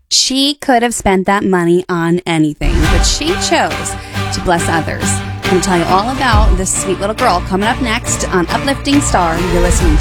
She could have spent that money on anything, but she chose to bless others. I'm going to tell you all about this sweet little girl coming up next on Uplifting Star. You're listening